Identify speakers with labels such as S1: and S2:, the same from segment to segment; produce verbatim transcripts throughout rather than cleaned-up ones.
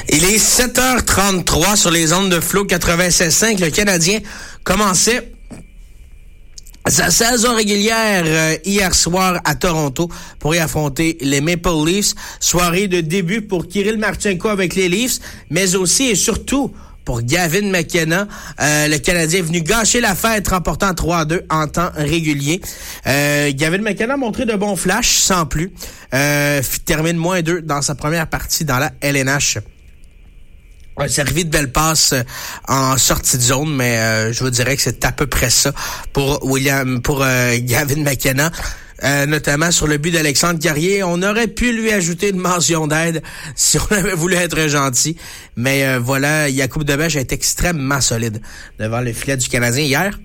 S1: Il est sept heures trente-trois sur les ondes de Flow quatre-vingt-seize cinq. Le Canadien commençait sa saison régulière euh, hier soir à Toronto pour y affronter les Maple Leafs. Soirée de début pour Kirill Marchenko avec les Leafs, mais aussi et surtout pour Gavin McKenna. Euh, le Canadien est venu gâcher la fête, remportant trois à deux en temps régulier. Euh, Gavin McKenna a montré de bons flashs, sans plus. Euh, termine moins deux dans sa première partie dans la L N H. A servi de belle passe en sortie de zone, mais euh, je vous dirais que c'est à peu près ça pour William, pour euh, Gavin McKenna. Euh, notamment sur le but d'Alexandre Carrier. On aurait pu lui ajouter une mention d'aide si on avait voulu être gentil. Mais euh, voilà, Jakub Dobeš a été extrêmement solide devant le filet du Canadien hier.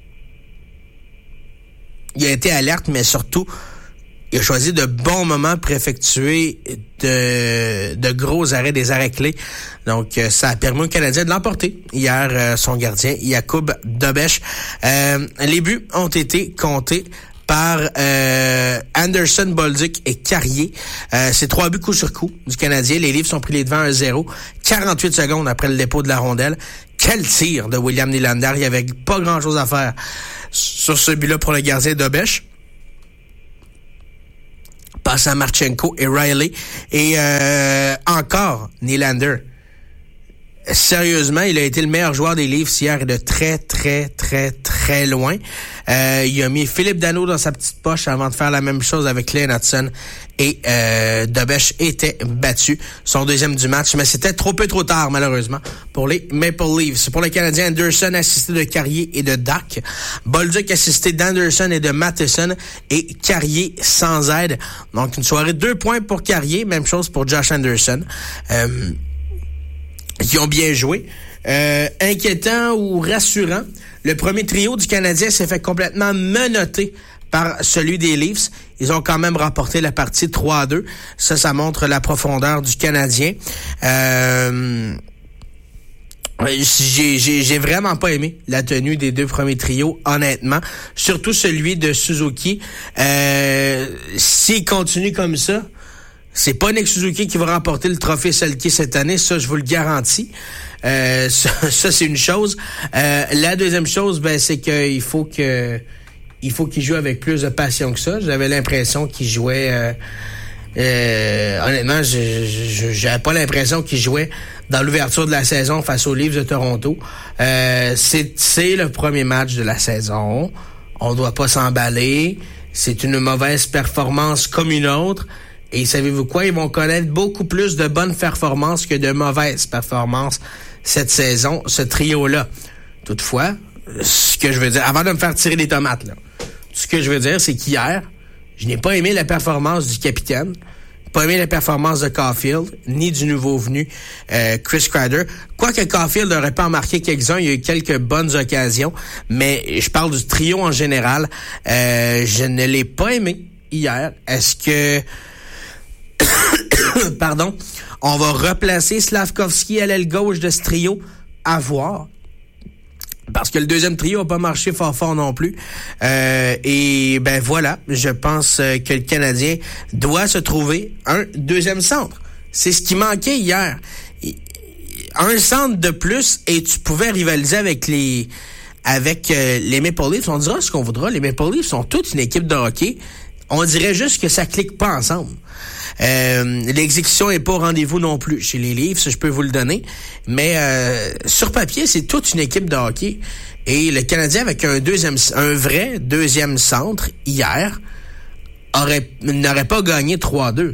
S1: Il a été alerte, mais surtout, il a choisi de bons moments pour effectuer de, de gros arrêts, des arrêts clés. Donc, euh, ça a permis au Canadien de l'emporter hier, euh, son gardien, Jakub Dobeš. Euh, les buts ont été comptés par euh, Anderson, Bolduc et Carrier. Euh, c'est trois buts coup sur coup du Canadien. Les Leafs ont pris les devants un zéro. quarante-huit secondes après le dépôt de la rondelle. Quel tir de William Nylander. Il n'y avait pas grand-chose à faire sur ce but-là pour le gardien Dobeš. Passe à Marchenko et Riley. Et euh, encore Nylander. Sérieusement, il a été le meilleur joueur des Leafs hier et de très, très, très, très loin. Euh, il a mis Philippe Danault dans sa petite poche avant de faire la même chose avec Clay Hudson. Et euh, Dobeš était battu, son deuxième du match. Mais c'était trop peu trop tard, malheureusement, pour les Maple Leafs. Pour les Canadiens, Anderson assisté de Carrier et de Dach. Bolduc assisté d'Anderson et de Matheson. Et Carrier sans aide. Donc, une soirée de deux points pour Carrier. Même chose pour Josh Anderson. Euh... qui ont bien joué. Euh, inquiétant ou rassurant, le premier trio du Canadien s'est fait complètement menotter par celui des Leafs. Ils ont quand même remporté la partie trois à deux. Ça, ça montre la profondeur du Canadien. Euh, j'ai, j'ai, j'ai vraiment pas aimé la tenue des deux premiers trios, honnêtement. Surtout celui de Suzuki. Euh, s'il continue comme ça, c'est pas Nick Suzuki qui va remporter le trophée Selke cette année, ça je vous le garantis. Euh, ça, ça c'est une chose. Euh, la deuxième chose, ben c'est qu'il faut que il faut qu'il joue avec plus de passion que ça. J'avais l'impression qu'il jouait. Euh, euh, honnêtement, je, je, j'avais pas l'impression qu'il jouait dans l'ouverture de la saison face aux Leafs de Toronto. Euh, c'est c'est le premier match de la saison. On doit pas s'emballer. C'est une mauvaise performance comme une autre. Et savez-vous quoi? Ils vont connaître beaucoup plus de bonnes performances que de mauvaises performances cette saison, ce trio-là. Toutefois, ce que je veux dire, avant de me faire tirer des tomates, là, ce que je veux dire, c'est qu'hier, je n'ai pas aimé la performance du capitaine, pas aimé la performance de Caulfield, ni du nouveau venu euh, Chris Kreider. Quoique Caulfield aurait pas en marqué quelques-uns, il y a eu quelques bonnes occasions, mais je parle du trio en général. Euh, je ne l'ai pas aimé hier. Est-ce que Pardon, on va replacer Slavkovski à l'aile gauche de ce trio, à voir. Parce que le deuxième trio n'a pas marché fort fort non plus. Euh, et ben voilà, je pense que le Canadien doit se trouver un deuxième centre. C'est ce qui manquait hier. Un centre de plus et tu pouvais rivaliser avec les avec euh, les Maple Leafs. On dira ce qu'on voudra. Les Maple Leafs sont toute une équipe de hockey. On dirait juste que ça clique pas ensemble. Euh, l'exécution est pas au rendez-vous non plus chez les Leafs, je peux vous le donner. Mais euh, sur papier, c'est toute une équipe de hockey. Et le Canadien avec un deuxième, un vrai deuxième centre hier aurait n'aurait pas gagné trois à deux.